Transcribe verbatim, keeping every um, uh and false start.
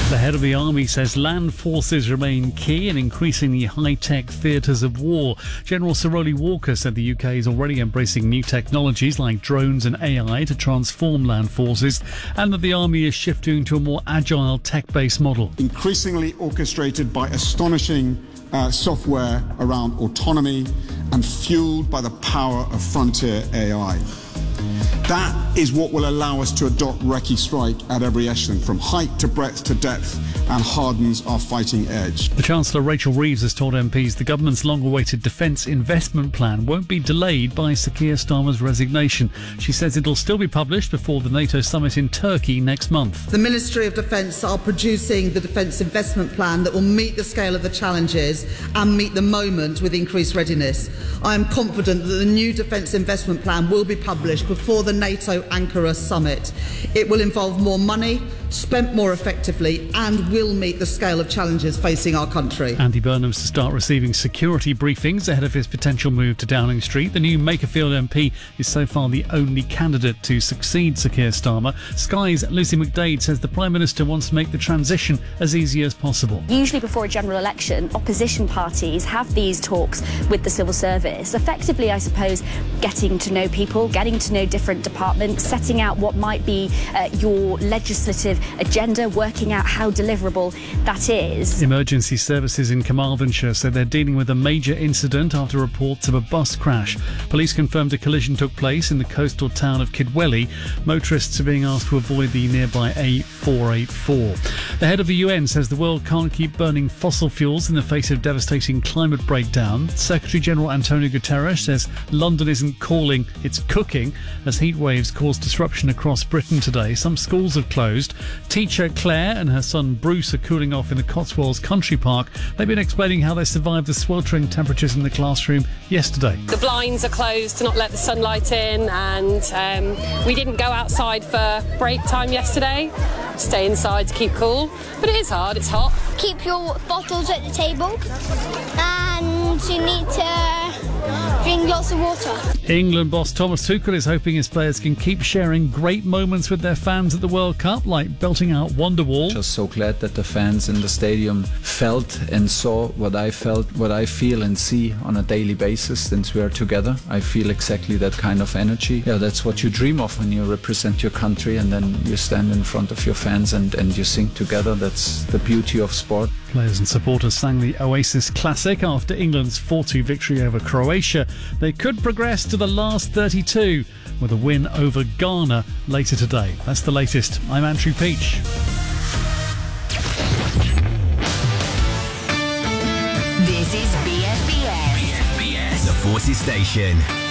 The head of the army says land forces remain key in increasingly high-tech theatres of war. General Sir Rowley Walker said the U K is already embracing new technologies like drones and A I to transform land forces, and that the army is shifting to a more agile tech-based model. Increasingly orchestrated by astonishing uh, software around autonomy and fuelled by the power of frontier A I. That is what will allow us to adopt recce strike at every echelon, from height to breadth to depth, and hardens our fighting edge. The Chancellor Rachel Reeves has told M Ps the government's long-awaited defence investment plan won't be delayed by Sir Keir Starmer's resignation. She says it'll still be published before the NATO summit in Turkey next month. The Ministry of Defence are producing the defence investment plan that will meet the scale of the challenges and meet the moment with increased readiness. I am confident that the new defence investment plan will be published before the NATO Ankara summit. It will involve more money, spent more effectively, and will meet the scale of challenges facing our country. Andy Burnham's to start receiving security briefings ahead of his potential move to Downing Street. The new Makerfield M P is so far the only candidate to succeed Sir Keir Starmer. Sky's Lucy McDade says the Prime Minister wants to make the transition as easy as possible. Usually before a general election, opposition parties have these talks with the civil service, effectively, I suppose, getting to know people, getting to know different departments, setting out what might be uh, your legislative agenda, working out how deliverable that is. Emergency services in Carmarthenshire said they're dealing with a major incident after reports of a bus crash. Police confirmed a collision took place in the coastal town of Kidwelly. Motorists are being asked to avoid the nearby A four eighty-four. The head of the U N says the world can't keep burning fossil fuels in the face of devastating climate breakdown. Secretary General Antonio Guterres says London isn't calling, it's cooking, as heat waves cause disruption across Britain today. Some schools have closed. Teacher Claire and her son Bruce are cooling off in the Cotswolds Country Park. They've been explaining how they survived the sweltering temperatures in the classroom yesterday. The blinds are closed to not let the sunlight in, and um, we didn't go outside for break time yesterday. Stay inside to keep cool, but it is hard, it's hot. Keep your bottles at the table, and you need to drink lots of water. England boss Thomas Tuchel is hoping his players can keep sharing great moments with their fans at the World Cup, like belting out Wonderwall. Just so glad that the fans in the stadium felt and saw what I felt, what I feel and see on a daily basis since we are together. I feel exactly that kind of energy. Yeah, that's what you dream of when you represent your country and then you stand in front of your fans and, and you sing together. That's the beauty of sport. Players and supporters sang the Oasis classic after England's four two victory over Croatia. They could progress to the last thirty-two with a win over Ghana later today. That's the latest. I'm Andrew Peach. This is B S B S. B S B S, the Forces Station.